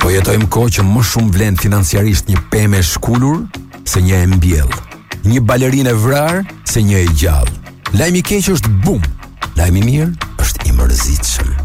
Po jetojmë kohë që më shumë vlen financiarisht një pemë e shkullur se një e mbjell, një balerinë e vrarë se një e gjallë. Lajmi i keq është bum, lajmi i mirë është i mërzitshëm.